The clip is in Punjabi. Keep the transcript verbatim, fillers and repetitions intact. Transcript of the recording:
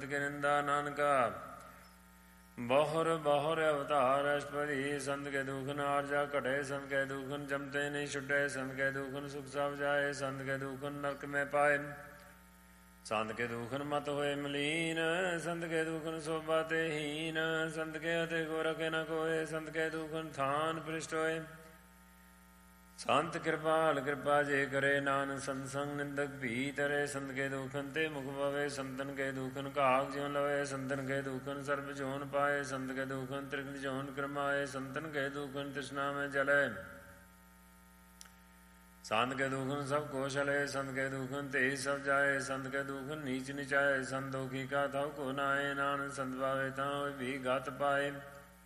ਸੰਤ ਕੇ ਨਿੰਦਾ ਨਾਨਕਾ। ਬਹੁਰ ਬਹੁਰ ਅਵਤਾਰ ਅਸ਼ਟਪਦੀ ਸੰਤ ਕੇ ਦੁਖ ਨਾਰਜਾ ਘਟੇ। ਸੰਤ ਕੇ ਦੁਖਨ ਜਮਤੇ ਨਹੀਂ ਛੁਟੇ। ਸੰਤ ਕੇ ਦੁਖਨ ਸੁਖ ਸਭ ਜਾਏ। ਸੰਤ ਕੇ ਦੁਖਨ ਨਰਕ ਮੈਂ ਪਾਏ। ਸੰਤ ਕੇ ਦੁਖਨ ਮਤ ਹੋਏ ਮਲੀਨ। ਸੰਤ ਕੇ ਦੁਖਨ ਸੋਭਾ ਤੇ ਹੀਨ। ਸੰਤ ਕੇ ਅਤੇ ਗੋਰਖ ਨ ਕੋਏ। ਸੰਤ ਕੇ ਦੁਖਨ ਥਾਨ ਪ੍ਰਿਸ਼ਟ ਹੋਏ। ਸੰਤ ਕਿਰਪਾਲ ਕਿਰਪਾ ਜੇ ਕਰੇ। ਨਾਨਕ ਸੰਤ ਸੰਗ ਨਿੰਦਕ ਭੀ ਤਰੇ। ਸੰਤ ਕੇ ਦੁਖਨ ਤੇ ਮੁਖ ਪਵੇ। ਸੰਤਨ ਕੇ ਦੁਖਨ ਘਾਗ ਜਿਉ ਲਵੇ। ਸੰਤਨ ਕੇ ਦੁਖਨ ਸਰਬ ਜੋਨ ਪਾਏ। ਸੰਤ ਕੇ ਦੁਖਨ ਤ੍ਰਿਗਨ ਜੋਨ ਕਰਮਾਏ। ਸੰਤਨ ਕੇ ਦੁਖਨ ਤ੍ਰਿਸ਼ਨਾ ਮੈਂ ਜਲੇ। ਸੰਤ ਕੇ ਦੁਖਨ ਸਭ ਕੋ ਛਲੇ। ਸੰਤ ਕੇ ਦੁਖਨ ਤੇ ਸਭ ਜਾਏ। ਸੰਤ ਕੇ ਦੁਖਨ ਨੀਚ ਨਿਚਾਏ। ਸੰਤੋਖੀ ਕਾ ਥਉ ਕੋ ਨਾਏ। ਨਾਨਕ ਸੰਤ ਪਾਵੇ ਤਾਂ ਵੀ ਗਤ ਪਾਏ।